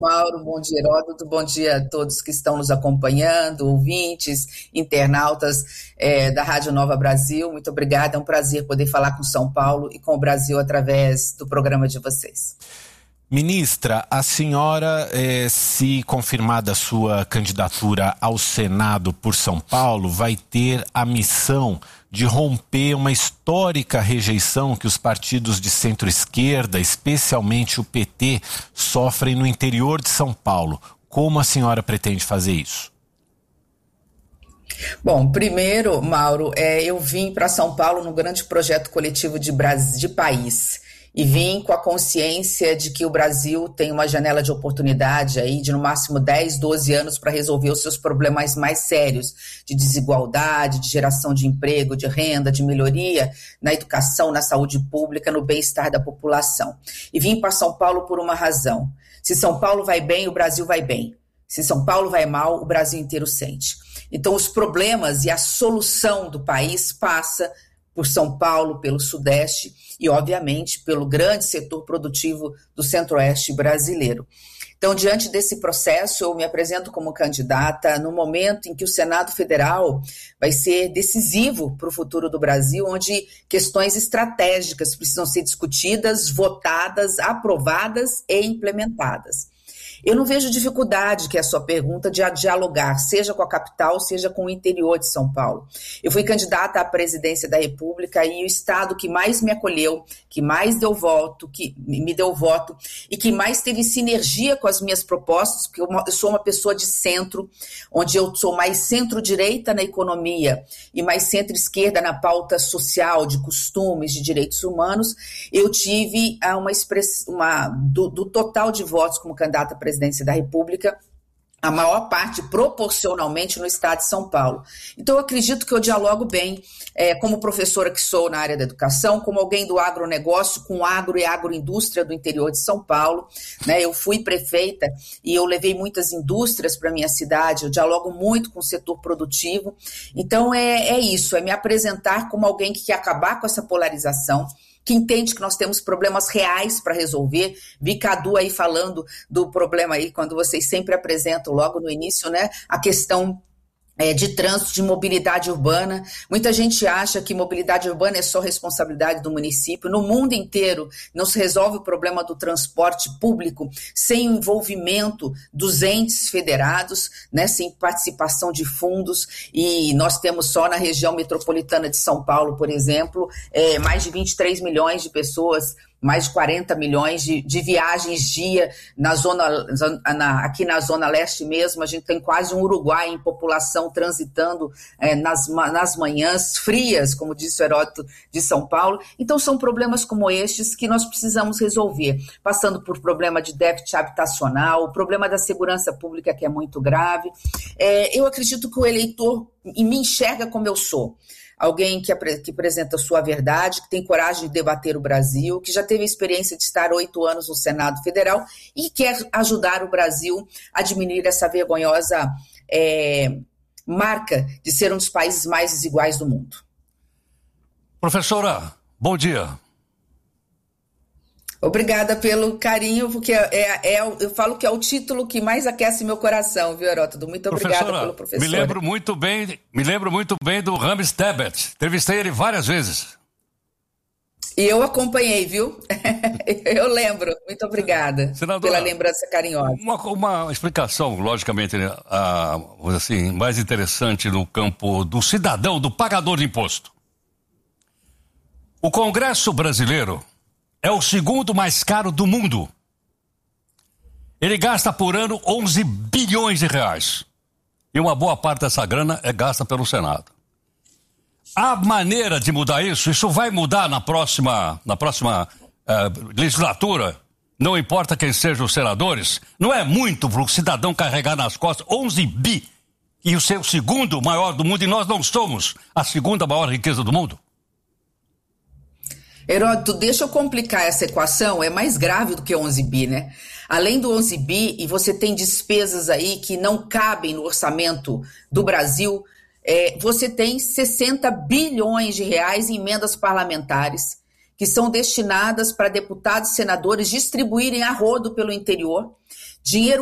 Mauro, bom dia, Heródoto, bom dia a todos que estão nos acompanhando, ouvintes, internautas da Rádio Nova Brasil. Muito obrigada, é um prazer poder falar com São Paulo e com o Brasil através do programa de vocês. Ministra, a senhora, se confirmada a sua candidatura ao Senado por São Paulo, vai ter a missão de romper uma histórica rejeição que os partidos de centro-esquerda, especialmente o PT, sofrem no interior de São Paulo. Como a senhora pretende fazer isso? Bom, primeiro, Mauro, eu vim para São Paulo no grande projeto coletivo de país. E vim com a consciência de que o Brasil tem uma janela de oportunidade aí de no máximo 10, 12 anos para resolver os seus problemas mais sérios de desigualdade, de geração de emprego, de renda, de melhoria na educação, na saúde pública, no bem-estar da população. E vim para São Paulo por uma razão. Se São Paulo vai bem, o Brasil vai bem. Se São Paulo vai mal, o Brasil inteiro sente. Então os problemas e a solução do país passa por São Paulo, pelo Sudeste e, obviamente, pelo grande setor produtivo do Centro-Oeste brasileiro. Então, diante desse processo, eu me apresento como candidata no momento em que o Senado Federal vai ser decisivo para o futuro do Brasil, onde questões estratégicas precisam ser discutidas, votadas, aprovadas e implementadas. Eu não vejo dificuldade, que é a sua pergunta, de dialogar, seja com a capital, seja com o interior de São Paulo. Eu fui candidata à presidência da República e o estado que mais me acolheu, que mais me deu voto e que mais teve sinergia com as minhas propostas, porque eu sou uma pessoa de centro, onde eu sou mais centro-direita na economia e mais centro-esquerda na pauta social, de costumes, de direitos humanos. Eu tive do total de votos como candidata à presidência da República, a maior parte proporcionalmente no estado de São Paulo. Então eu acredito que eu dialogo bem, como professora que sou na área da educação, como alguém do agronegócio, com agro e agroindústria do interior de São Paulo, né? Eu fui prefeita e eu levei muitas indústrias para a minha cidade, eu dialogo muito com o setor produtivo. Então é isso, é me apresentar como alguém que quer acabar com essa polarização, que entende que nós temos problemas reais para resolver. Vi Cadu aí falando do problema aí, quando vocês sempre apresentam logo no início, né, a questão de trânsito, de mobilidade urbana. Muita gente acha que mobilidade urbana é só responsabilidade do município. No mundo inteiro não se resolve o problema do transporte público sem o envolvimento dos entes federados, né, sem participação de fundos, e nós temos só na região metropolitana de São Paulo, por exemplo, mais de 23 milhões de pessoas, mais de 40 milhões de viagens dia aqui na Zona Leste mesmo. A gente tem quase um Uruguai em população transitando nas manhãs frias, como disse o Heródoto, de São Paulo. Então são problemas como estes que nós precisamos resolver, passando por problema de déficit habitacional, o problema da segurança pública, que é muito grave. Eu acredito que o eleitor me enxerga como eu sou. Alguém que apresenta sua verdade, que tem coragem de debater o Brasil, que já teve a experiência de estar 8 anos no Senado Federal e quer ajudar o Brasil a diminuir essa vergonhosa marca de ser um dos países mais desiguais do mundo. Professora, bom dia. Obrigada pelo carinho, porque eu falo que é o título que mais aquece meu coração, viu, Heródoto? Muito obrigada pelo professor. Me lembro muito bem do Rames Tebet. Entrevistei ele várias vezes. E eu acompanhei, viu? Eu lembro. Muito obrigada, senadora, pela lembrança carinhosa. Uma explicação, logicamente, assim, mais interessante no campo do cidadão, do pagador de imposto. O Congresso brasileiro é o segundo mais caro do mundo. Ele gasta por ano 11 bilhões de reais. E uma boa parte dessa grana é gasta pelo Senado. A maneira de mudar isso vai mudar na próxima legislatura. Não importa quem sejam os senadores. Não é muito para o cidadão carregar nas costas 11 bi. E o seu segundo maior do mundo. E nós não somos a segunda maior riqueza do mundo. Heródoto, deixa eu complicar essa equação, é mais grave do que 11 bi, né? Além do 11 bi, e você tem despesas aí que não cabem no orçamento do Brasil, você tem 60 bilhões de reais em emendas parlamentares, que são destinadas para deputados e senadores distribuírem a rodo pelo interior. dinheiro